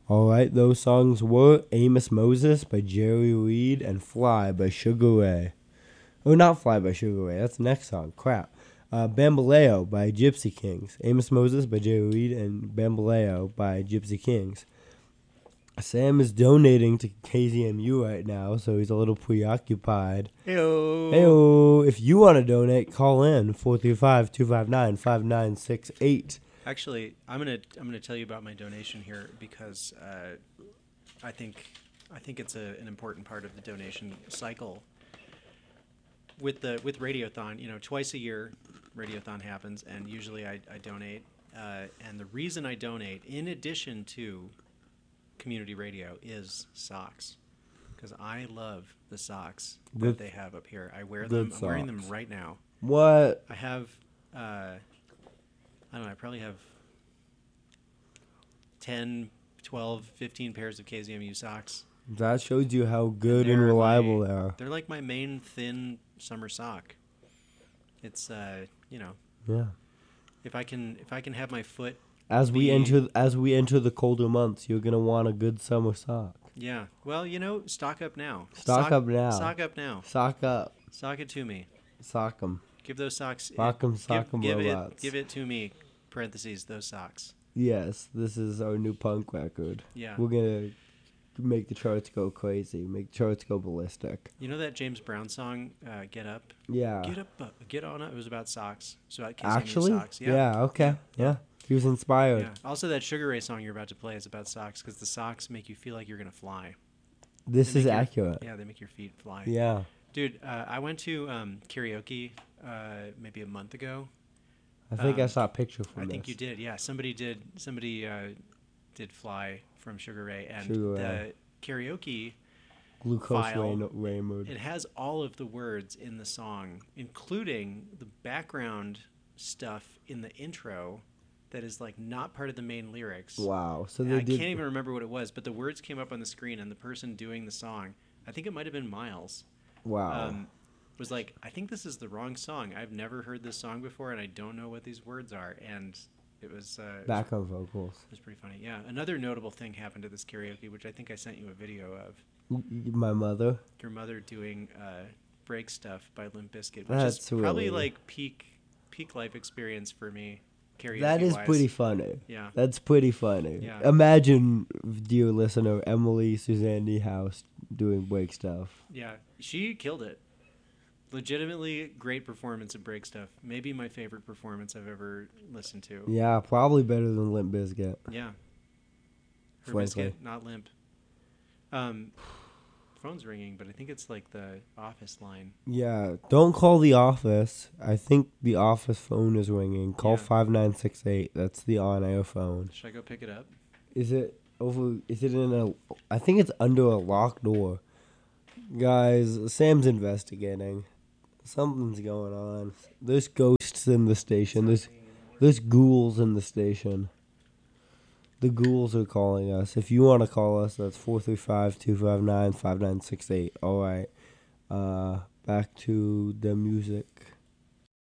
All right, those songs were Amos Moses by Jerry Reed and Fly by Sugar Ray. Oh, not Fly by Sugar Ray. That's the next song. Crap. Bambaleo by Gypsy Kings. Amos Moses by Jerry Reed and Bambaleo by Gypsy Kings. Sam is donating to KZMU right now, so he's a little preoccupied. Heyo. Heyo. If you want to donate, call in 435-259-5968. Actually, I'm gonna tell you about my donation here because I think it's an important part of the donation cycle. With Radiothon, twice a year, Radiothon happens, and usually I donate. And the reason I donate, in addition to community radio, is socks, because I love the socks that they have up here. I wear them. I'm wearing them right now. What? I have. I don't know, I probably have 10, 12, 15 pairs of KZMU socks. That shows you how good and reliable they are. They're like my main thin summer sock. It's Yeah. if I can have my foot As we enter the colder months, you're gonna want a good summer sock. Yeah. Well, stock up now. Stock up now. Stock up now. Sock up. Sock it to me. Sock 'em. Give those socks. Sock 'em robots. Give it to me. Parentheses, those socks. Yes, this is our new punk record. Yeah. We're gonna make the charts go crazy, make the charts go ballistic. You know that James Brown song, "Get Up"? Yeah. Get up, get on up. It was about socks. So about Actually, socks. yeah. Okay, yeah. He was inspired. Yeah. Also, that Sugar Ray song you're about to play is about socks because the socks make you feel like you're gonna fly. This is accurate. Yeah, they make your feet fly. Yeah. Dude, I went to karaoke maybe a month ago. I think I saw a picture from this. I think you did. Yeah, somebody did fly from Sugar Ray, and Sugar the Ray. karaoke Glucose file, Ray mode. it has all of the words in the song, including the background stuff in the intro that is like not part of the main lyrics. Wow. So And they I did. can't even remember what it was, but the words came up on the screen, and the person doing the song, I think it might have been Miles. Wow. Was like, I think this is the wrong song. I've never heard this song before, and I don't know what these words are. And it was Background vocals. It was pretty funny. Yeah. Another notable thing happened at this karaoke, which I think I sent you a video of. My mother. Your mother doing "Break Stuff" by Limp Bizkit, which That's is probably really... like peak life experience for me. Karaoke. That is pretty funny. Yeah. That's pretty funny. Yeah. Imagine, dear listener, Emily Suzanne Niehaus doing Break Stuff. Yeah, she killed it. Legitimately great performance at Break Stuff. Maybe my favorite performance I've ever listened to. Yeah, probably better than Limp Bizkit. Yeah. Her Frankly. Biscuit, not Limp. Phone's ringing, but I think it's like the office line. Yeah, don't call the office. I think the office phone is ringing. Call Yeah. 5968. That's the on-air phone. Should I go pick it up? Is it over? Is it in a... I think it's under a locked door. Guys, Sam's investigating. Something's going on. There's ghosts in the station. There's ghouls in the station. The ghouls are calling us. If you want to call us, that's 435-259-5968. All right. Back to the music.